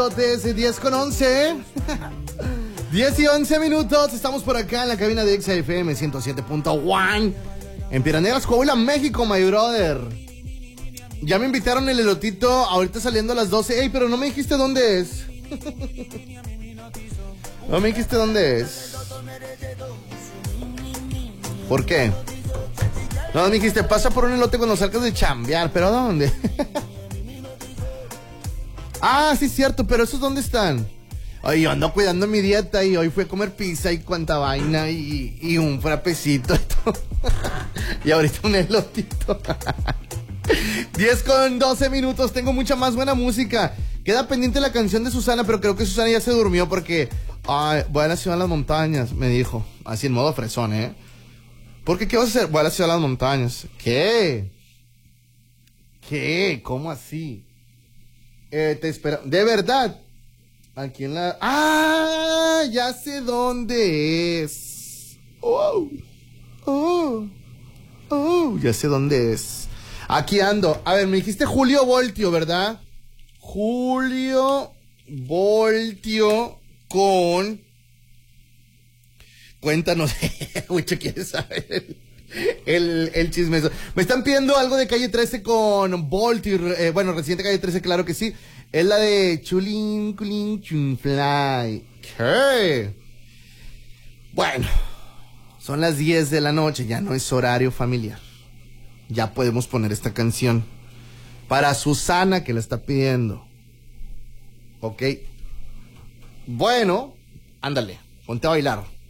Desde 10 con 11. 10 y 11 minutos. Estamos por acá en la cabina de XFM 107.1 en Piedras, Coahuila, México, my brother. Ya me invitaron el elotito. Ahorita saliendo a las 12. Ey, pero no me dijiste dónde es. No me dijiste dónde es. ¿Por qué? No me dijiste, pasa por un elote cuando salgas de chambear. ¿Pero dónde? Ah, sí, cierto, pero ¿esos dónde están? Oye, yo ando cuidando mi dieta y hoy fui a comer pizza y cuanta vaina y un frapecito y todo. Y ahorita un elotito. 10 con 12 minutos, tengo mucha más buena música. Queda pendiente la canción de Susana, pero creo que Susana ya se durmió porque voy a la ciudad de las montañas, me dijo. Así en modo fresón, ¿eh? Porque ¿qué vas a hacer? Voy a la ciudad de las montañas. ¿Qué? ¿Qué? ¿Cómo así? Te espero. ¿De verdad? Aquí en la... ¡Ah! Ya sé dónde es. ¡Oh! ¡Oh! ¡Oh! Ya sé dónde es. Aquí ando. A ver, me dijiste Julio Voltio, ¿verdad? Julio Voltio con... Cuéntanos. Mucho quieres saber el chisme. Me están pidiendo algo de Calle 13 con Voltio. Bueno, reciente Calle 13, claro que sí. Es la de Chulín, Culín, Chunfly. ¿Qué? Bueno, son las 10 de la noche. Ya no es horario familiar. Ya podemos poner esta canción para Susana, que la está pidiendo. ¿Ok? Bueno, ándale, ponte a bailar.